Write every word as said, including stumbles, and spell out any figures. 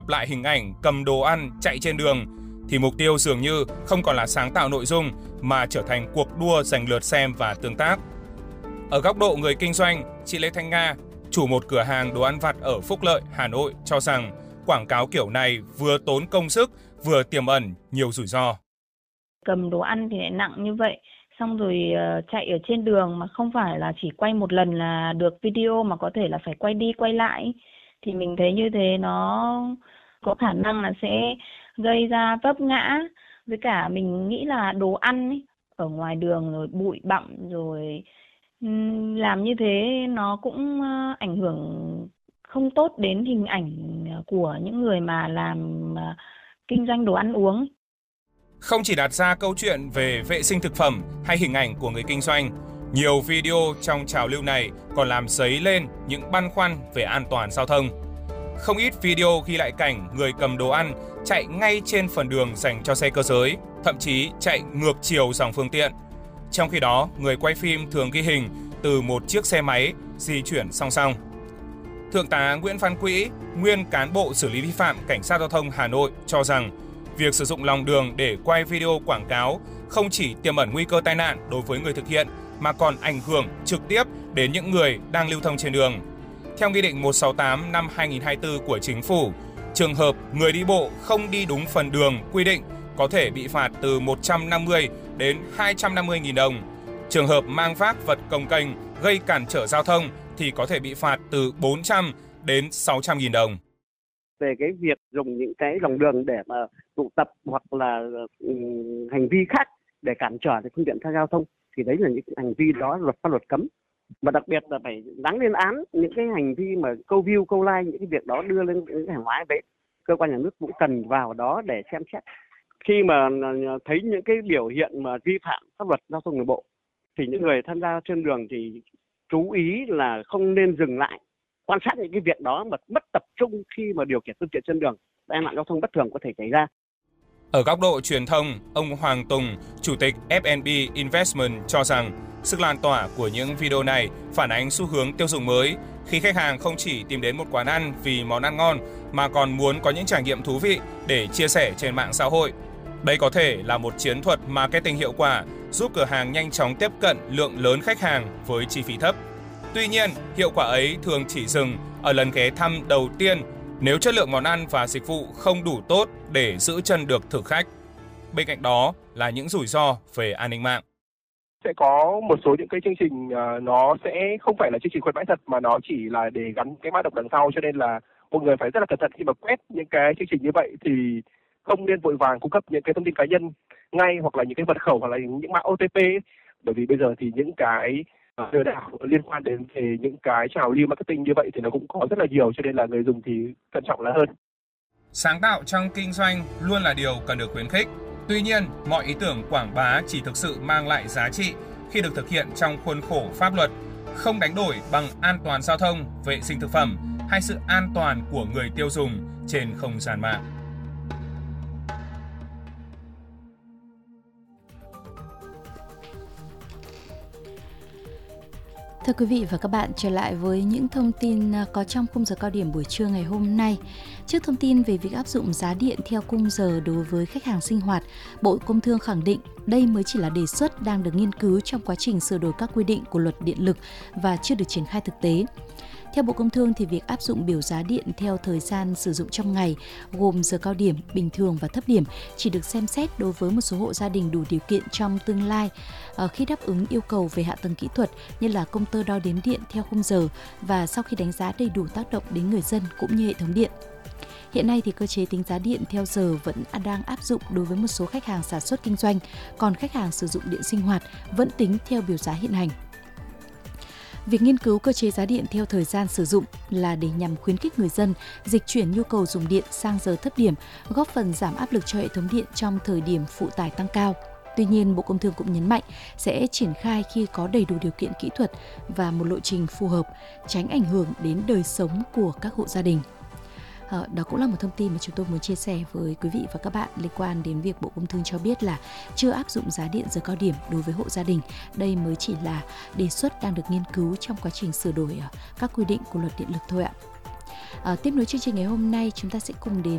lại hình ảnh cầm đồ ăn chạy trên đường, thì mục tiêu dường như không còn là sáng tạo nội dung mà trở thành cuộc đua giành lượt xem và tương tác. Ở góc độ người kinh doanh, chị Lê Thanh Nga, chủ một cửa hàng đồ ăn vặt ở Phúc Lợi, Hà Nội cho rằng quảng cáo kiểu này vừa tốn công sức vừa tiềm ẩn nhiều rủi ro. Cầm đồ ăn thì lại nặng như vậy, xong rồi chạy ở trên đường mà không phải là chỉ quay một lần là được video mà có thể là phải quay đi quay lại, thì mình thấy như thế nó có khả năng là sẽ gây ra vấp ngã. Với cả mình nghĩ là đồ ăn ấy, ở ngoài đường rồi bụi bặm rồi làm như thế nó cũng ảnh hưởng không tốt đến hình ảnh của những người mà làm kinh doanh đồ ăn uống. Không chỉ đặt ra câu chuyện về vệ sinh thực phẩm hay hình ảnh của người kinh doanh, nhiều video trong trào lưu này còn làm dấy lên những băn khoăn về an toàn giao thông. Không ít video ghi lại cảnh người cầm đồ ăn chạy ngay trên phần đường dành cho xe cơ giới, thậm chí chạy ngược chiều dòng phương tiện. Trong khi đó, người quay phim thường ghi hình từ một chiếc xe máy di chuyển song song. Thượng tá Nguyễn Văn Quỹ, nguyên cán bộ xử lý vi phạm Cảnh sát giao thông Hà Nội cho rằng việc sử dụng lòng đường để quay video quảng cáo không chỉ tiềm ẩn nguy cơ tai nạn đối với người thực hiện mà còn ảnh hưởng trực tiếp đến những người đang lưu thông trên đường. Theo Nghị định một trăm sáu mươi tám năm hai nghìn không trăm hai mươi tư của Chính phủ, trường hợp người đi bộ không đi đúng phần đường quy định có thể bị phạt từ một trăm năm mươi đến hai trăm năm mươi nghìn đồng. Trường hợp mang vác vật cồng kềnh gây cản trở giao thông thì có thể bị phạt từ bốn trăm đến sáu trăm nghìn đồng. Về cái việc dùng những cái lòng đường để mà tụ tập hoặc là um, hành vi khác để cản trở cái phương tiện tham gia giao thông thì đấy là những hành vi đó luật pháp luật cấm. Và đặc biệt là phải đáng lên án những cái hành vi mà câu view, câu like, những cái việc đó đưa lên những cái hàng hóa đấy. Cơ quan nhà nước cũng cần vào đó để xem xét. Khi mà thấy những cái biểu hiện mà vi phạm pháp luật giao thông đường bộ thì những người tham gia trên đường thì chú ý là không nên dừng lại quan sát những cái việc đó mà mất tập trung khi mà điều khiển phương tiện trên đường, tai nạn giao thông bất thường có thể xảy ra. Ở góc độ truyền thông, ông Hoàng Tùng, Chủ tịch ép en bê Investment cho rằng sức lan tỏa của những video này phản ánh xu hướng tiêu dùng mới khi khách hàng không chỉ tìm đến một quán ăn vì món ăn ngon mà còn muốn có những trải nghiệm thú vị để chia sẻ trên mạng xã hội. Đây có thể là một chiến thuật marketing hiệu quả giúp cửa hàng nhanh chóng tiếp cận lượng lớn khách hàng với chi phí thấp. Tuy nhiên, hiệu quả ấy thường chỉ dừng ở lần ghé thăm đầu tiên nếu chất lượng món ăn và dịch vụ không đủ tốt để giữ chân được thực khách. Bên cạnh đó là những rủi ro về an ninh mạng. Sẽ có một số những cái chương trình nó sẽ không phải là chương trình khuyến mãi thật mà nó chỉ là để gắn cái mã độc đằng sau, cho nên là một người phải rất là cẩn thận khi mà quét những cái chương trình như vậy thì không nên vội vàng cung cấp những cái thông tin cá nhân ngay hoặc là những cái mật khẩu hoặc là những mã ô tê pê, bởi vì bây giờ thì những cái lừa đảo liên quan đến về những cái trào lưu marketing như vậy thì nó cũng có rất là nhiều, cho nên là người dùng thì cẩn trọng là hơn. Sáng tạo trong kinh doanh luôn là điều cần được khuyến khích. Tuy nhiên, mọi ý tưởng quảng bá chỉ thực sự mang lại giá trị khi được thực hiện trong khuôn khổ pháp luật, không đánh đổi bằng an toàn giao thông, vệ sinh thực phẩm hay sự an toàn của người tiêu dùng trên không gian mạng. Thưa quý vị và các bạn, trở lại với những thông tin có trong khung giờ cao điểm buổi trưa ngày hôm nay. Trước thông tin về việc áp dụng giá điện theo khung giờ đối với khách hàng sinh hoạt, Bộ Công Thương khẳng định đây mới chỉ là đề xuất đang được nghiên cứu trong quá trình sửa đổi các quy định của luật điện lực và chưa được triển khai thực tế. Theo Bộ Công Thương thì việc áp dụng biểu giá điện theo thời gian sử dụng trong ngày, gồm giờ cao điểm, bình thường và thấp điểm, chỉ được xem xét đối với một số hộ gia đình đủ điều kiện trong tương lai khi đáp ứng yêu cầu về hạ tầng kỹ thuật như là công tơ đo đếm điện theo khung giờ và sau khi đánh giá đầy đủ tác động đến người dân cũng như hệ thống điện. Hiện nay thì cơ chế tính giá điện theo giờ vẫn đang áp dụng đối với một số khách hàng sản xuất kinh doanh, còn khách hàng sử dụng điện sinh hoạt vẫn tính theo biểu giá hiện hành. Việc nghiên cứu cơ chế giá điện theo thời gian sử dụng là để nhằm khuyến khích người dân dịch chuyển nhu cầu dùng điện sang giờ thấp điểm, góp phần giảm áp lực cho hệ thống điện trong thời điểm phụ tải tăng cao. Tuy nhiên, Bộ Công Thương cũng nhấn mạnh sẽ triển khai khi có đầy đủ điều kiện kỹ thuật và một lộ trình phù hợp, tránh ảnh hưởng đến đời sống của các hộ gia đình. À, đó cũng là một thông tin mà chúng tôi muốn chia sẻ với quý vị và các bạn liên quan đến việc Bộ Công Thương cho biết là chưa áp dụng giá điện giờ cao điểm đối với hộ gia đình. Đây mới chỉ là đề xuất đang được nghiên cứu trong quá trình sửa đổi các quy định của luật điện lực thôi ạ. À, tiếp nối chương trình ngày hôm nay, chúng ta sẽ cùng đến